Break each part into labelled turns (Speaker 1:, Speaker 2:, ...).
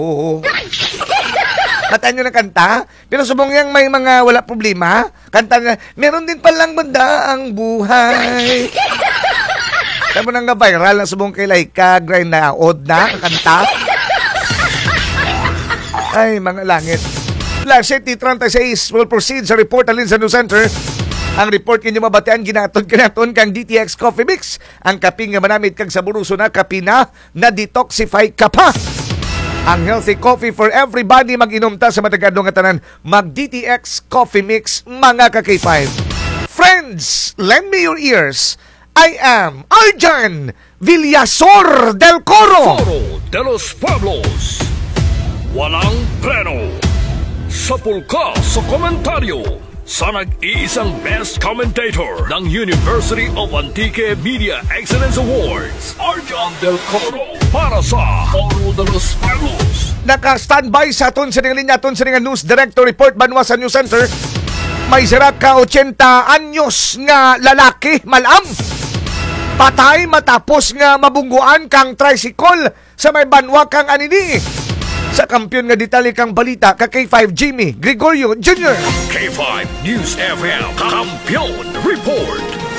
Speaker 1: Oo. Kataan nyo ng kanta, pero subong yang may mga wala problema, kanta na, meron din palang banda ang buhay. Kaya mo nang viral na subong kay Laika, grind na, od na, kanta. Ay, mga langit. Last 7:36 will proceed sa report alin sa News Center. Ang report kinyo mabatian ginaton kang DTX Coffee Mix. Ang kaping nga manamit kang saburuso na kapi na detoxify ka pa. Ang healthy coffee for everybody, mag-inom ta sa matagadong nga tanan. Mag DTX Coffee Mix, mga ka-K5. Friends, lend me your ears. I am Arjan Villasor del Coro.
Speaker 2: Foro de los Pueblos. Walang preno. Sapul ka sa komentaryo. Sa nag-iisang best commentator ng University of Antique Media Excellence Awards, Arjan del Coro, para sa Foro de los Pueblos.
Speaker 1: Naka-standby sa aton sa linya aton sa News Director Report Banwa sa News Center. May sira ka 80 anyos nga lalaki malam. Patay matapos nga mabungguan kang tricycle sa may Banwa kang anini. Sa kampiyon nga detalye kang balita ka K5 Jimmy Gregorio Jr.
Speaker 2: K5 News FM Kampiyon Report.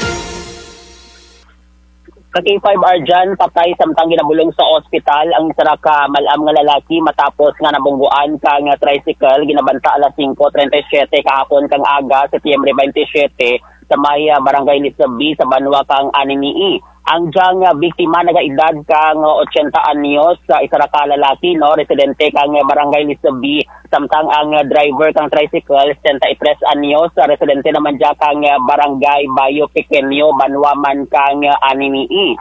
Speaker 3: Ka-K5 Arjan, patay samtang ginabulong sa ospital ang isa ka malam nga lalaki matapos nga nabungguan kang tricycle ginabanta alas 5:37 kahapon kang aga, Setyembre 27 sa may barangay Litsabi sa Banwa kang Aninii. Ang diyang biktima nagaedad kang 80 anyos sa isa ka lalaki, no, residente kang barangay Litsabi, samtang ang driver kang tricycle 73 anyos, residente naman dya kang barangay Bayo Pequeño, Banwa man kang Aninii.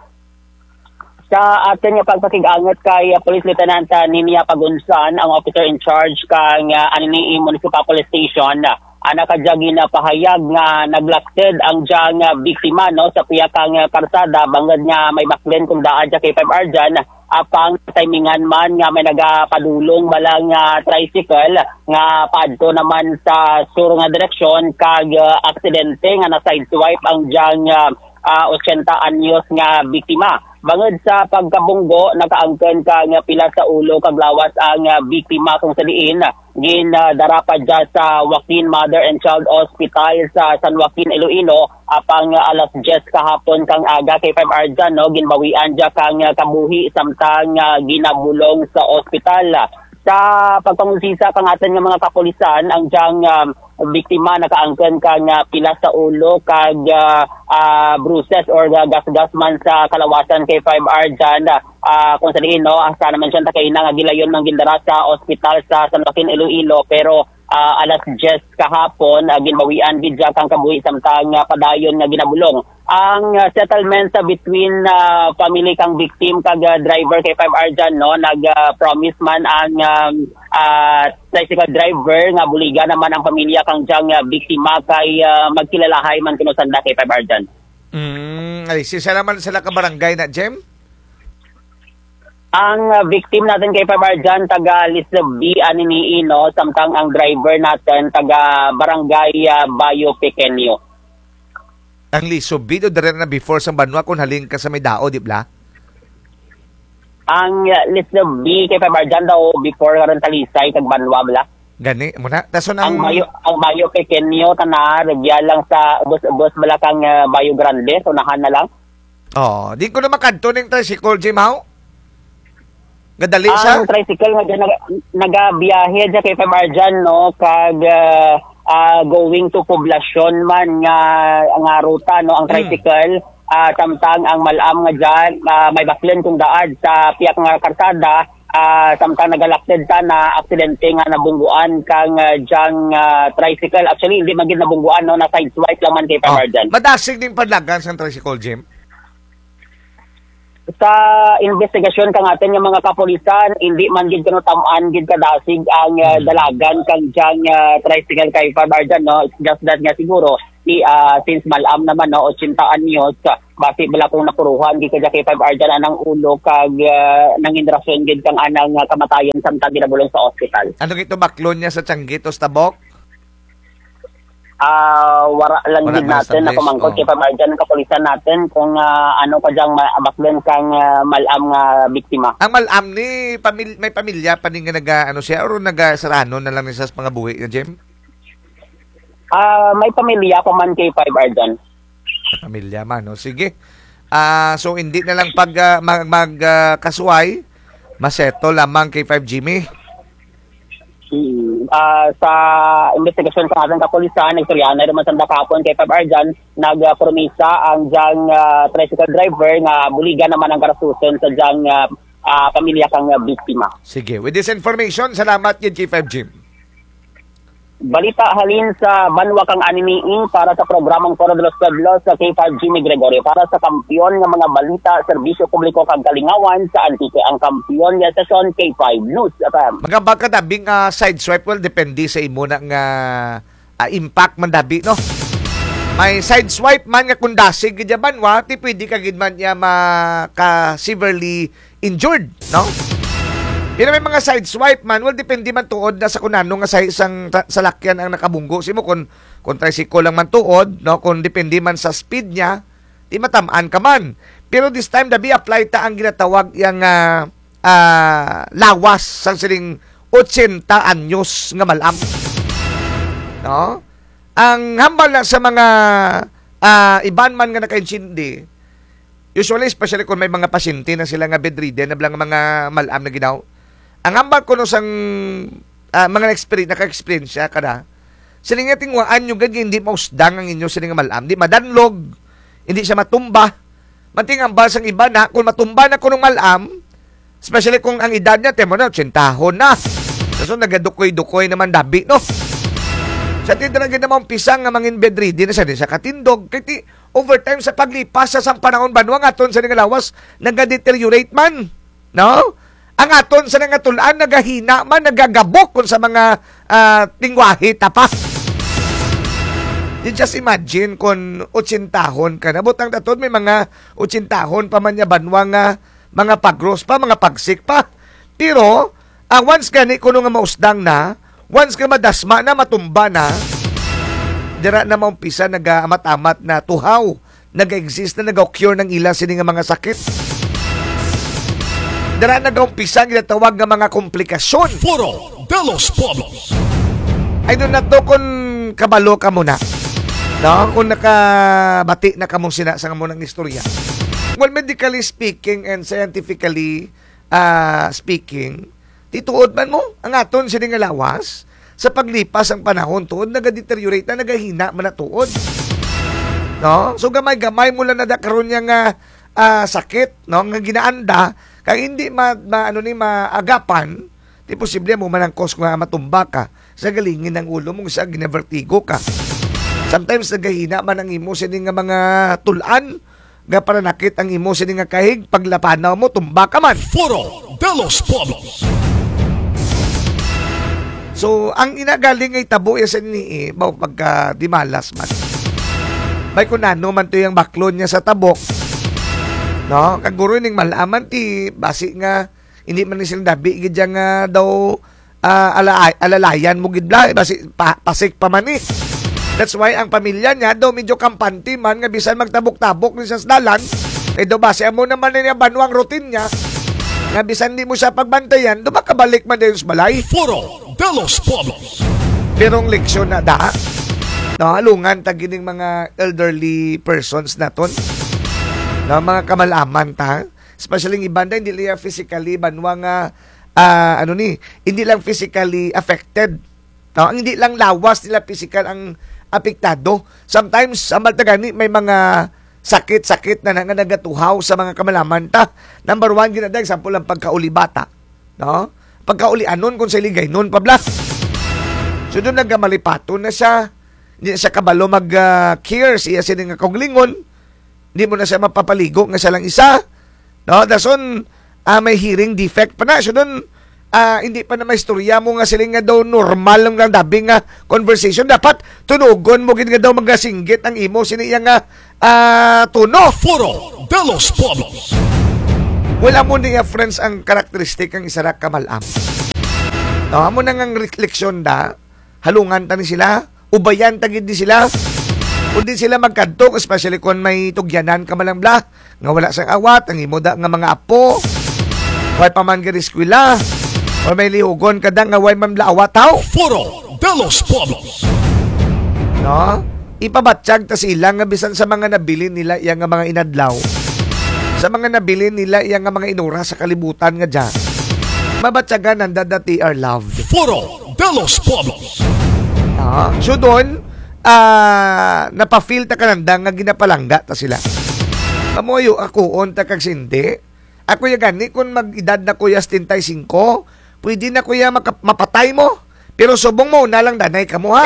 Speaker 3: Sa atin nga pagpakig-angat kay Police Lieutenant Ninia Pagunsan, ang officer in charge kang Aninii Municipal Police Station, nakadjagi na pahayag nga naglakted ang diyang biktima, no, sa piyakang karsada bangod nga may baklen kung daan dya K5 Arjan apang timingan man nga may nagapadulong balang tricycle nga padto naman sa sur nga direksyon kag aksidente nga na sideswipe ang diyang 80 anyos nga biktima. Bangod sa pagkabunggo, nakaangken kang pila sa ulo kag lawas ang biktima kung sa diin gindarapad dya sa Joaquin Mother and Child Hospital sa San Joaquin, Iloilo apang alas 10 kahapon kang aga K5 Arjan, no, ginbawian dya kang kabuhi samtang ginabulong sa ospital. Sa pagpangusisa kang atin nga mga kapulisan, ang diyang biktima nakaangken kang pila sa ulo kag bruises or gas-gas man sa kalawasan K5 Arjan. Kung sa diin, no, hasta naman siya takaina nga gilayon ng gindara sa ospital sa San Joaquin, Iloilo, pero alas 10 kahapon ginbawian gidya kang kabuhi samtang padayon nga ginabulong. Ang settlement between family kang victim kag driver K5 Arjan, no, nag-promise man ang tricycle driver nga buliga naman ang pamilya kang diyang biktima kay magkilalahay man kuno sanda K5 Arjan.
Speaker 1: Ay, sisa naman sila ka barangay na, Jem?
Speaker 3: Ang victim natin kay Arjan taga Lissabi Aninii, no, samtang ang driver natin taga barangay Bayo Pequeño.
Speaker 1: Ang Lissabi do na before sa Banwa kung haling ka sa may dao, di ba?
Speaker 3: Ang Lissabi kay Arjan daw before karon talisay kag Banwa bala.
Speaker 1: Gani muna. Taso
Speaker 3: ang Bayo Pequeño tanar regya lang sa bus bala kang Bayo Grande, so nahan na lang.
Speaker 1: Oh, di ko na makadto ning tricycle, Jim, how? Gadali siya?
Speaker 3: Ang tricycle nga nagabiyahe dyan kay Arjan, no, kag going to poblasyon man nga ruta, no, ang tricycle. Samtang ang malam nga dyan, may baklen kung daad sa piyak nga karsada, samtang nagalakted ta na aksidente nga nabungguan kang dyan tricycle. Actually, hindi maging nabungguan, no, na sideswipe lang man kay Arjan.
Speaker 1: Madasig din padlagan sa tricycle, Jim?
Speaker 3: Sa investigasyon kang atin yung mga kapulisan, hindi man gid kuno tamaan gid kadasig ang dalagan kang diyang tricycle kay Arjan, no. It's just that nga siguro since malam naman, no, 80 anyos, basi bala kung napuruhan gid kay Arjan anang ulo kag nangindrasyon gid kang anang kamatayon samtang ginabulong sa ospital.
Speaker 1: Ano gito baklon niya sa tiyanggit o stabok?
Speaker 3: wara lang
Speaker 1: Wala
Speaker 3: din
Speaker 1: na
Speaker 3: natin na
Speaker 1: establish,
Speaker 3: kumangkot
Speaker 1: oh.
Speaker 3: kay Pamarjan ng kapulisan natin kung ano pa diyang abaklan kang malam nga biktima.
Speaker 1: Ang malam ni may pamilya pa din nga siya or nagasarano na lang sa mga buhi na Jem?
Speaker 3: May pamilya pa man kay 5 Arjan.
Speaker 1: Pamilya man, no? Sige. So hindi na lang pag kasuway, maseto lamang kay 5 Jimmy.
Speaker 3: Sa investigasyon sa ating kapulisan, nagsuryana naman sa kapon kay 5 Arjan, nagpromisa ang diyang tricycle driver nga buligan naman ang karasuson sa diyang pamilya kang biktima.
Speaker 1: Sige, with this information, salamat yun kay 5 Jim.
Speaker 3: Balita halin sa Banwa kang Animiing para sa programang Foro de los Pueblos sa K5 Jimmy Gregorio para sa kampiyon ng mga balita, serbisyo publiko kag kalingawan sa Antique. Ang kampiyon nga stasyon K5 News FM.
Speaker 1: Mga baka dabing side swipe, well, depende sa imo na nga impact man dabi, no? May side swipe man nga kung dasig gidya banwa, ti pwede ka gid man niya severely injured, no? Pero may mga side swipe man, well, depende man tuod na sa kunano nga sa isang salakyan ang nakabunggo. Simo kung tricycle lang man tuod, no? Kung depende man sa speed niya, di matamaan ka man. Pero this time, dabi apply ta ang ginatawag yung lawas sang siling 80 anyos nga malam. No? Ang hambal na sa mga iban man nga naka-insindi, usually, especially kung may mga pasyente na sila nga bedridden, na bilang mga malam na ginaw, ang hambal ko no sang mga naka-experience siya kada, sila nga tingwaan yung gagi, hindi mausdang ang inyo sila nga malam, hindi madanlog, hindi siya matumba. Manting ang basang iba na, kung matumba na ko ng malam, especially kung ang edad niya, temo na, 80 na. So, nagadukoy-dukoy naman dabi, no? Sa tindragin naman pisang nga mangin bedridden na siya din sa katindog. Kaya overtime sa paglipas sa panahon banwa, nga aton sa nga lawas, nagadeteriorate man, no? Ang aton sa nga tulaan, nagahina man, nagagabok kung sa mga tingwahi tapa. Just imagine kung 80 ka na. Butang daton may mga 80 pa man niya banwa nga mga pagros pa, mga pagsik pa. Pero, once gani kuno nga mausdang na, once ka madasma na, matumba na, dira na maumpisa nag-amat-amat na tuhaw, nag-exist na nag-occur ng ilang sini nga mga sakit. Dira nag-umpisa ginatawag nga mga komplikasyon.
Speaker 2: Foro de los Pueblos.
Speaker 1: Ay doon na to kung kabalo ka muna. No? Kung nakabati na ka mong sinasa nga mo ng istorya. Well, medically speaking and scientifically speaking, tituod man mo ang aton sini nga lawas sa paglipas ang panahon tuod nagadeteriorate na, nagahina man na tuod. No? So gamay-gamay mula na da karon nya nga sakit, no, nga ginaanda kay hindi maagapan, di posible mo manangkos nga matumba ka sa galingin ng ulo mo sa ginevertigo ka. Sometimes nagahina man ang imo sini nga mga tulan, nga para nakit ang imo sini nga kahig, paglapanaw mo tumba ka man.
Speaker 2: Foro de los Pueblos.
Speaker 1: So, ang inagaling ay tabo sa ni pagka dimalas man. May kunano man to yung baklon niya sa tabok. No? Kaguro ning malaman ti basi nga hindi man ni silang dabi gidya nga daw alalayan mo gidla basi pasik pa man ni. That's why ang pamilya niya daw medyo kampante man nga bisan magtabok-tabok ni sa dalan. Eh daw basi amo naman niya banwang routine niya. Nga bisan di mo siya pagbantayan, do makabalik man din sa balay.
Speaker 2: Foro de los Pueblos.
Speaker 1: Pero ang leksyon na da, no, alungan tagining mga elderly persons naton. No, mga kamalaman ta, especially ng ibanda hindi lang physically banwa nga hindi lang physically affected. No, hindi lang lawas nila physical ang apektado. Sometimes amal tagani may mga sakit-sakit na nga nagatuhaw sa mga kamalaman ta. Number 1 ginada example ang pagkauli bata. No? Pagkauli anon kung sa ligay nun pabla. So doon nagamalipato na siya. Hindi na siya kabalo mag-care siya nga konglingon. Hindi mo na siya mapapaligo nga siya lang isa. No? Dason may hearing defect pa na. So doon hindi pa na may istorya mo nga sila nga daw normal lang dabi nga conversation. Dapat tunugon mo nga daw magasinggit ang imo siniya nga tuno.
Speaker 2: Foro de los Pueblos.
Speaker 1: Wala mo nga friends ang karakteristik ang isarak kamalam. No, amo na nga refleksyon da halungan ta ni sila ubayan tagid di sila. Kundi sila magkadto, especially kung may tugyanan ka malang bla, nga wala sang awat, ang imoda nga mga apo, way pa man ka eskwela, o may lihugon ka da nga way man bla awat tao.
Speaker 2: Foro de los Pueblos.
Speaker 1: No? Ipabatsyag ta sila nga bisan sa mga nabili nila iya nga mga inadlaw. Sa mga nabili nila iya nga mga inura sa kalibutan nga dyan. Mabatyagan nanda that they are loved.
Speaker 2: Foro de los Pueblos.
Speaker 1: So doon, napafeel ta kananda nga ginapalangga ta sila. Kamoyo ako ta kag sindi. Ako ya gani kung mag-edad na kuya 75, pwede na kuya mapatay mo. Pero subong mo na lang danay ka mo ha.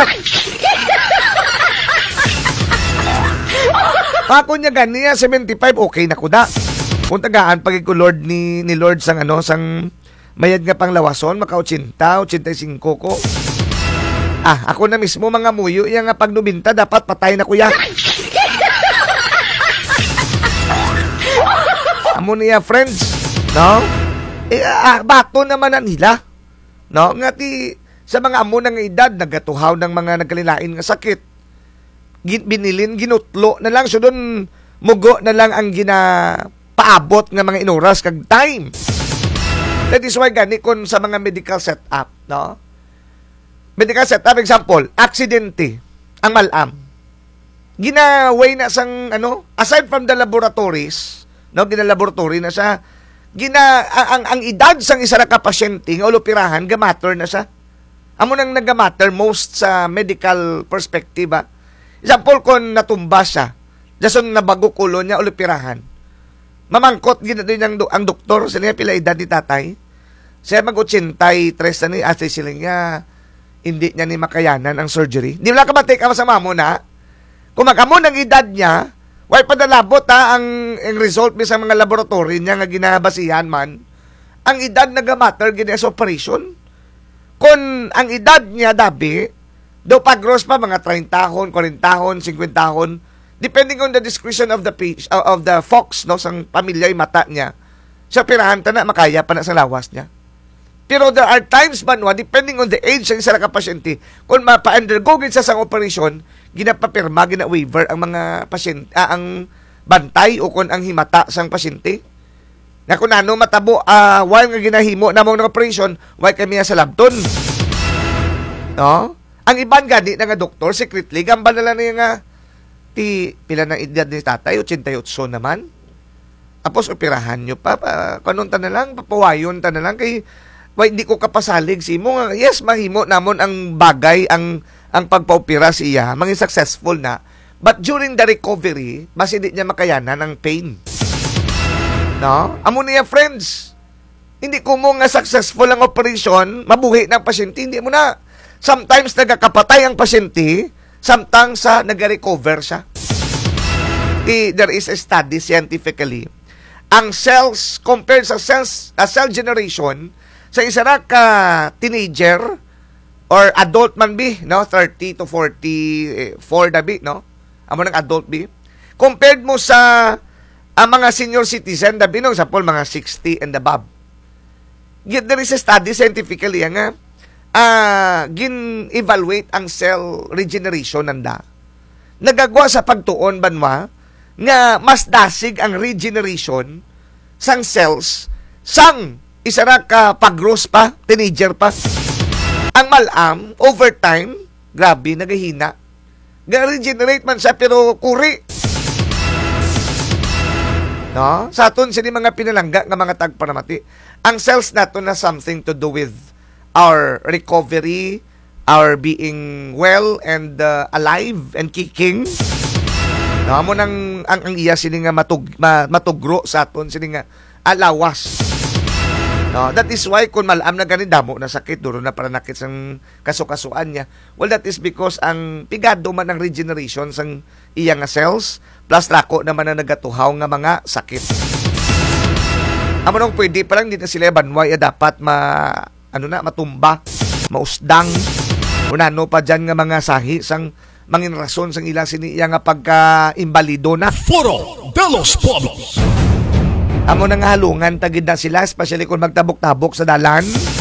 Speaker 1: Ako niya gani 75, okay na ko da. Kung tagaan pag ko Lord ni Lord sang sang mayad nga panglawason, maka 80, 85 ko. Ako na mismo mga muyo, yung nga pag nubinta, dapat patay na kuya. Amo niya, friends. No? Bato naman na nila. No? Nga sa mga amo ng edad, nagatuhaw ng mga nagkalilain nga sakit. Binilin, ginutlo na lang. So doon, mugo na lang ang ginapaabot ng mga inuras kag time. That is why gani kung sa mga medical setup, no? Medical setup, example, aksidente, ang malam. Ginaway na sang, aside from the laboratories, no, ginalaboratory na siya, ang edad sang isa na kapasyente, nga ulupirahan, gamatter na siya. Amo nang nagamatter most sa medical perspective, Example, kung natumba siya, jason nabago kulo niya, ulupirahan. Mamangkot, ginadun ang doktor, sila nga pila edad ni tatay. Siya mag-83 na ni ate sila nga, hindi niya ni makayanan ang surgery. Di wala ka matay ka masama mo na. Kung magamo ng edad niya, why padalabot ang result sa mga laboratory niya nga ginabasihan man, ang edad nagamatter gina sa operation. Kung ang edad niya dabi, do pag-gross pa mga 30 tahon, 40 tahon, 50 tahon, depending on the discretion of the folks, no, sang pamilya yung mata niya, siya pirahan ta na, makaya pa na sa lawas niya. Pero there are times banwa, depending on the age ng isa na kapasyente, kung mapa-undergo sa sang operation, ginapapirma, gina-waiver ang mga pasyente, ang bantay o kung ang himata sang pasyente. Na kung ano matabo, while nga ginahimo na mong operation, while kami sa labton. No? Ang iban gani na nga doktor, secretly, gambal na lang niya nga, pila ng edad ni tatay, 88 naman. Tapos operahan nyo pa, kanun ta na lang, papawayon ta na lang, kay hindi ko kapasalig si mo. Yes, mahimo namon ang bagay, ang pagpaupira siya, maging successful na. But during the recovery, mas hindi niya makayanan ang pain. No? Amo niya, friends. Hindi ko mo nga successful ang operation, mabuhi ng pasyente, hindi mo na. Sometimes nagkakapatay ang pasyente, sometimes nag-recover siya. There is a study scientifically. Ang cells, compared sa cell generation, sa isa na ka teenager or adult man bi, no, 30 to 44 na bi, no, amo ng adult bi, compared mo sa mga senior citizen na bi, no, sa mga 60 and above. There is a study scientifically nga gin-evaluate ang cell regeneration nanda. Nagagwa sa pagtuon banwa nga mas dasig ang regeneration sang cells sang isa na ka pag-gross pa, teenager pa. Ang malam, over time, grabe, nagahina. Ga-regenerate man siya, pero kuri. No? Sa aton, sila mga pinalangga ng mga tagpanamati. Ang cells nato na something to do with our recovery, our being well and alive and kicking. No, amo nang ang iya sila nga matugro sa aton, sila nga alawas. No, that is why kung malam na ganin damo na sakit, duro na para nakit sang kasukasuan niya. Well, that is because ang pigado man ang regeneration sang iya nga cells, plus lako naman na nagatuhaw nga mga sakit. Amo nung pwede pa lang, di na sila banway, dapat matumba, mausdang, unano pa dyan nga mga sahi sang mangin rason sang ilang siniya nga pagka-imbalido na.
Speaker 2: Foro de los Pueblos.
Speaker 1: Amo nang halungan tagid na sila, especially kung magtabok-tabok sa dalan.